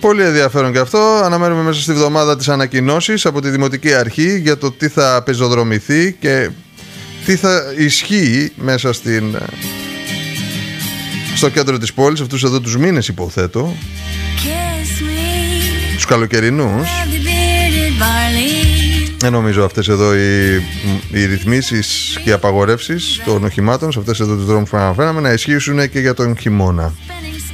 Πολύ ενδιαφέρον και αυτό. Αναμένουμε μέσα στη βδομάδα τις ανακοινώσεις από τη Δημοτική Αρχή για το τι θα πεζοδρομηθεί και τι θα ισχύει μέσα στο κέντρο της πόλης αυτούς εδώ τους μήνες, υποθέτω, τους καλοκαιρινούς. Νομίζω αυτές εδώ οι ρυθμίσεις και οι απαγορεύσεις των οχημάτων σε αυτές εδώ τους δρόμους που αναφέραμε να ισχύσουν και για τον χειμώνα.